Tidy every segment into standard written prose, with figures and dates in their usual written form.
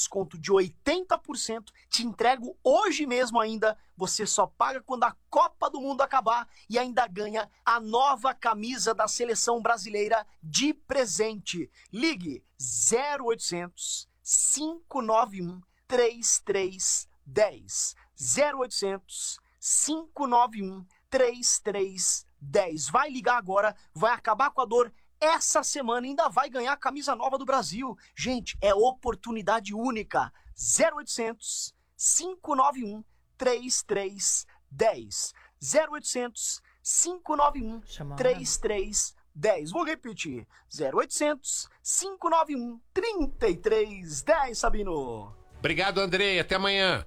desconto de 80%. Te entrego hoje mesmo ainda. Você só paga quando a Copa do Mundo acabar e ainda ganha a nova camisa da Seleção Brasileira de presente. Ligue 0800 591 3310. 0800 591 3310. Vai ligar agora, vai acabar com a dor essa semana e ainda vai ganhar a camisa nova do Brasil. Gente, é oportunidade única. 0800 591 3310. 0800 591 3310. Vou repetir. 0800 591 3310, Sabino. Obrigado, Andrei. Até amanhã.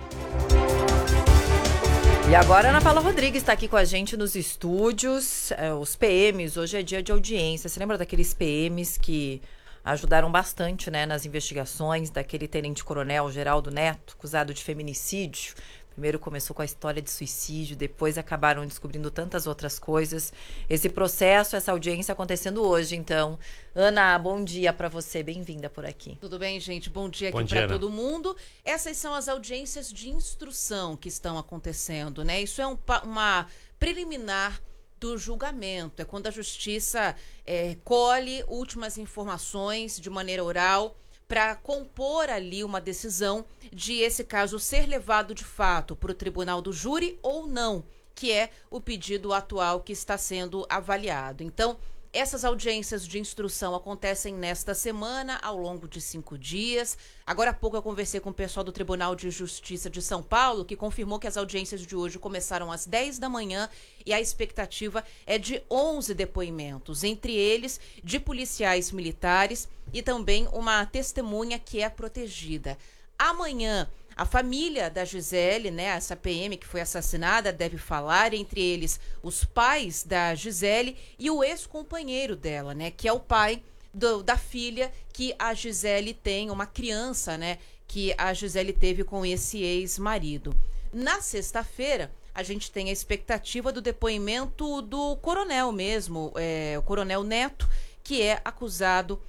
E agora a Ana Paula Rodrigues está aqui com a gente nos estúdios. Os PMs, hoje é dia de audiência. Você lembra daqueles PMs que ajudaram bastante, né, nas investigações daquele tenente-coronel Geraldo Neto, acusado de feminicídio? Primeiro começou com a história de suicídio, depois acabaram descobrindo tantas outras coisas. Esse processo, essa audiência acontecendo hoje, então. Ana, bom dia para você, bem-vinda por aqui. Tudo bem, gente? Bom dia aqui para todo mundo. Essas são as audiências de instrução que estão acontecendo, né? Isso é uma preliminar do julgamento. É quando a justiça colhe últimas informações de maneira oral para compor ali uma decisão de esse caso ser levado de fato para o tribunal do júri ou não, que é o pedido atual que está sendo avaliado. Então, essas audiências de instrução acontecem nesta semana, ao longo de 5 dias. Agora há pouco eu conversei com o pessoal do Tribunal de Justiça de São Paulo, que confirmou que as audiências de hoje começaram às 10 da manhã e a expectativa é de 11 depoimentos, entre eles de policiais militares e também uma testemunha que é protegida. Amanhã, a família da Gisele, né, essa PM que foi assassinada, deve falar, entre eles os pais da Gisele e o ex-companheiro dela, né, que é o pai da filha que a Gisele tem, uma criança, né, que a Gisele teve com esse ex-marido. Na sexta-feira, a gente tem a expectativa do depoimento do coronel mesmo, o coronel Neto, que é acusado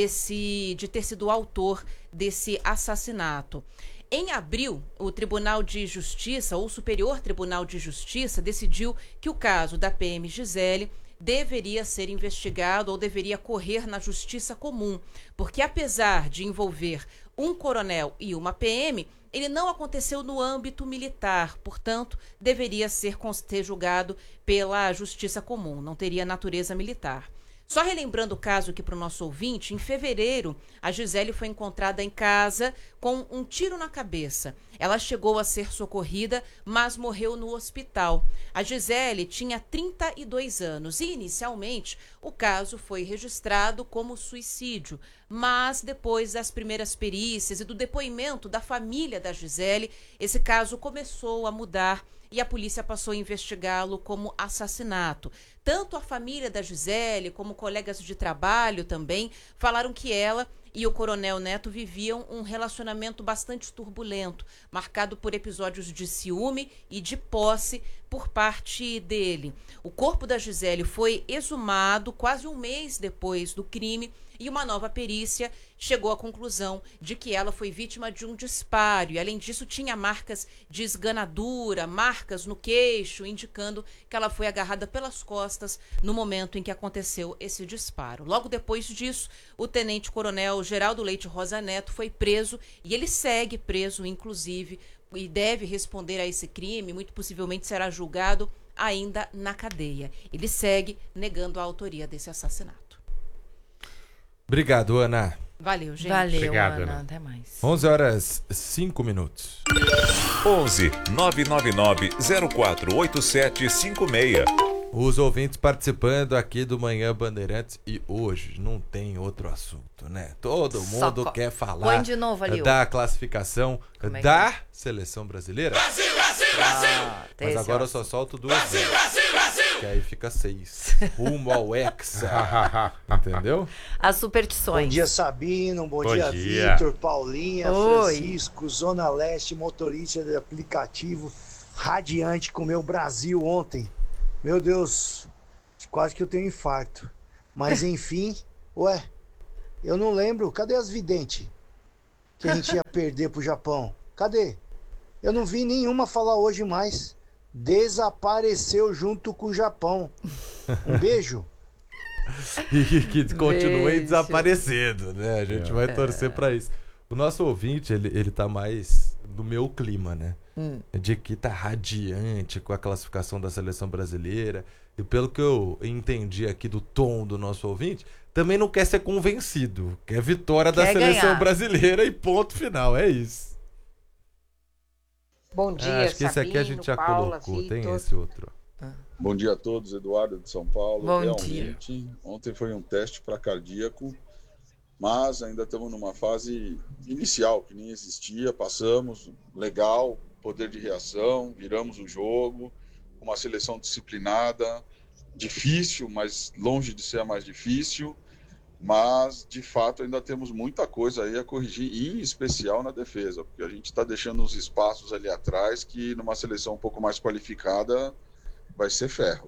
de ter sido o autor desse assassinato. Em abril, o Tribunal de Justiça, ou Superior Tribunal de Justiça, decidiu que o caso da PM Gisele deveria ser investigado ou deveria correr na justiça comum, porque apesar de envolver um coronel e uma PM, ele não aconteceu no âmbito militar, portanto, deveria ser julgado pela justiça comum, não teria natureza militar. Só relembrando o caso aqui para o nosso ouvinte, em fevereiro, a Gisele foi encontrada em casa com um tiro na cabeça. Ela chegou a ser socorrida, mas morreu no hospital. A Gisele tinha 32 anos e, inicialmente, o caso foi registrado como suicídio. Mas, depois das primeiras perícias e do depoimento da família da Gisele, esse caso começou a mudar e a polícia passou a investigá-lo como assassinato. Tanto a família da Gisele como colegas de trabalho também falaram que ela e o coronel Neto viviam um relacionamento bastante turbulento, marcado por episódios de ciúme e de posse por parte dele. O corpo da Gisele foi exumado quase um mês depois do crime e uma nova perícia chegou à conclusão de que ela foi vítima de um disparo e, além disso, tinha marcas de esganadura, marcas no queixo, indicando que ela foi agarrada pelas costas no momento em que aconteceu esse disparo. Logo depois disso, o tenente-coronel Geraldo Leite Rosa Neto foi preso e ele segue preso, inclusive, e deve responder a esse crime, muito possivelmente será julgado ainda na cadeia. Ele segue negando a autoria desse assassinato. Obrigado, Ana. Valeu, gente. Valeu, Obrigado, Ana. Ana. Até mais. 11 horas 5 minutos. 11 999 048756. Os ouvintes participando aqui do Manhã Bandeirantes e hoje não tem outro assunto, né? Todo mundo quer falar Põe de novo ali, da classificação da seleção brasileira. Brasil, Brasil, Brasil! Mas agora eu só solto duas vezes. Que aí fica 6. Rumo ao Hexa. Entendeu? As superstições. Bom dia, Sabino. Bom Bom dia, dia. Vitor, Paulinha, Oi. Francisco, Zona Leste, motorista de aplicativo, radiante com o meu Brasil ontem. Meu Deus, quase que eu tenho infarto. Mas enfim, eu não lembro. Cadê as videntes? que a gente ia perder pro Japão. Cadê? Eu não vi nenhuma falar hoje mais. Desapareceu junto com o Japão. Um beijo. E que continue desaparecendo, né? A gente vai torcer pra isso. O nosso ouvinte, ele tá mais no meu clima, né? De que tá radiante com a classificação da seleção brasileira. E pelo que eu entendi aqui do tom do nosso ouvinte, também não quer ser convencido. Quer vitória da seleção brasileira e ponto final. É isso. Bom dia, acho que esse aqui a gente já Paula, colocou. Vitor. Tem esse outro. Bom dia a todos, Eduardo de São Paulo. Bom Realmente, dia. ontem foi um teste para cardíaco, mas ainda estamos numa fase inicial, que nem existia, passamos, legal, poder de reação, viramos o jogo, uma seleção disciplinada, difícil, mas longe de ser a mais difícil, mas de fato ainda temos muita coisa aí a corrigir, em especial na defesa, porque a gente está deixando uns espaços ali atrás que numa seleção um pouco mais qualificada vai ser ferro.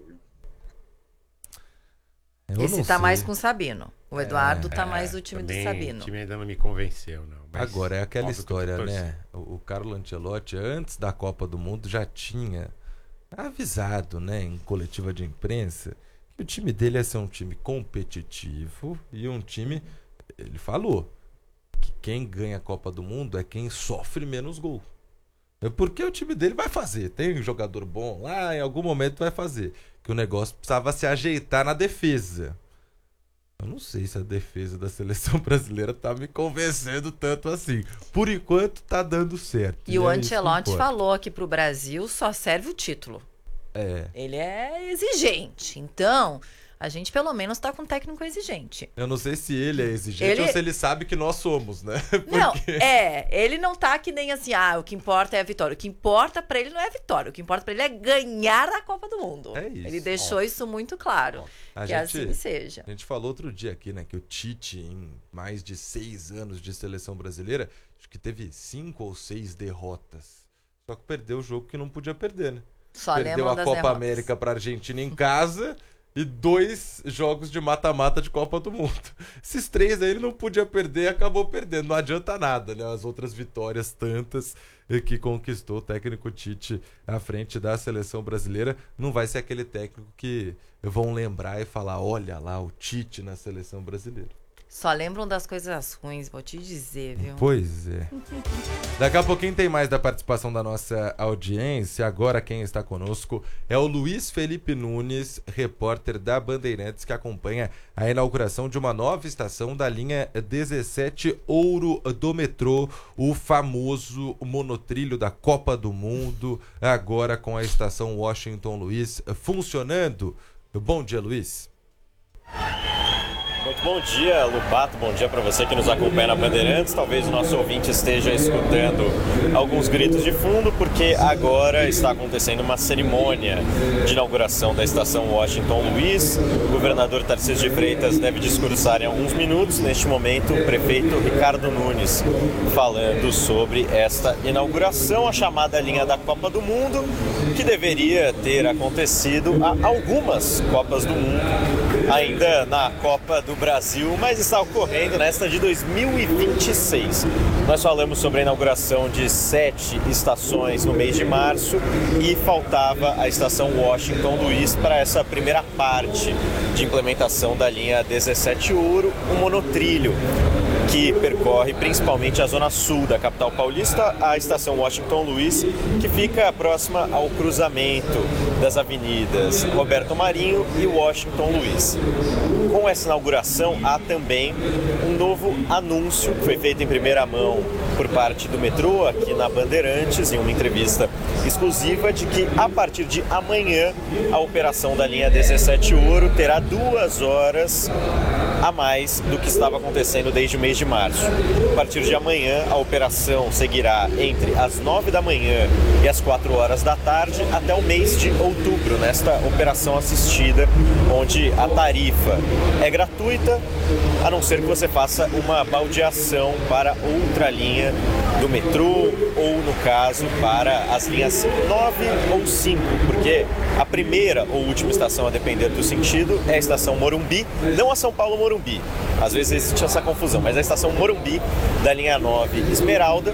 Esse tá mais com o Sabino. O Eduardo tá mais do time do Sabino. O time ainda não me convenceu, não. Mas agora, é aquela história, né? O Carlo Ancelotti, antes da Copa do Mundo, já tinha avisado, né, em coletiva de imprensa, que o time dele ia ser um time competitivo e um time, ele falou, que quem ganha a Copa do Mundo é quem sofre menos gol. Porque o time dele vai fazer. Tem um jogador bom lá, em algum momento vai fazer. Que o negócio precisava se ajeitar na defesa. Eu não sei se a defesa da seleção brasileira tá me convencendo tanto assim. Por enquanto tá dando certo. E o Ancelotti falou que pro Brasil só serve o título. É. Ele é exigente. Então, a gente pelo menos tá com um técnico exigente. Eu não sei se ele é exigente ou se ele sabe que nós somos, né? Porque... Não, ele não tá que nem assim, o que importa é a vitória. O que importa pra ele não é a vitória. O que importa pra ele é ganhar a Copa do Mundo. É isso. Ele deixou isso muito claro. Assim seja. A gente falou outro dia aqui, né, que o Tite, em mais de 6 anos de seleção brasileira, acho que teve 5 ou 6 derrotas. Só que perdeu o jogo que não podia perder, né? Perdeu a Copa América pra Argentina em casa e 2 jogos de mata-mata de Copa do Mundo. Esses 3 aí ele não podia perder e acabou perdendo. Não adianta nada, né? As outras vitórias tantas que conquistou o técnico Tite à frente da seleção brasileira. Não vai ser aquele técnico que vão lembrar e falar, olha lá o Tite na seleção brasileira. Só lembram das coisas ruins, vou te dizer, viu? Pois é. Daqui a pouquinho tem mais da participação da nossa audiência. Agora quem está conosco é o Luiz Felipe Nunes, repórter da Bandeirantes, que acompanha a inauguração de uma nova estação da linha 17 Ouro do metrô, o famoso monotrilho da Copa do Mundo, agora com a estação Washington Luiz funcionando. Bom dia, Luiz. Muito bom dia, Lupato. Bom dia para você que nos acompanha na Bandeirantes. Talvez o nosso ouvinte esteja escutando alguns gritos de fundo, porque agora está acontecendo uma cerimônia de inauguração da estação Washington Luiz. O governador Tarcísio de Freitas deve discursar em alguns minutos. Neste momento, o prefeito Ricardo Nunes falando sobre esta inauguração, a chamada linha da Copa do Mundo, que deveria ter acontecido há algumas Copas do Mundo, ainda na Copa do Brasil, mas está ocorrendo nesta de 2026. Nós falamos sobre a inauguração de 7 estações no mês de março e faltava a estação Washington Luiz para essa primeira parte de implementação da linha 17 Ouro, um monotrilho que percorre principalmente a zona sul da capital paulista, a estação Washington Luiz, que fica próxima ao cruzamento das avenidas Roberto Marinho e Washington Luiz. Com essa inauguração, há também um novo anúncio que foi feito em primeira mão por parte do metrô aqui na Bandeirantes, em uma entrevista exclusiva, de que a partir de amanhã a operação da linha 17 Ouro terá 2 horas a mais do que estava acontecendo desde o mês de março. A partir de amanhã, a operação seguirá entre as 9 da manhã e as 4 horas da tarde até o mês de outubro, nesta operação assistida, onde a tarifa é gratuita, a não ser que você faça uma baldeação para outra linha do metrô ou, no caso, para as linhas 9 ou 5, porque a primeira ou última estação, a depender do sentido, é a estação Morumbi, não a São Paulo Morumbi. Às vezes existe essa confusão, mas a estação Morumbi da linha 9 Esmeralda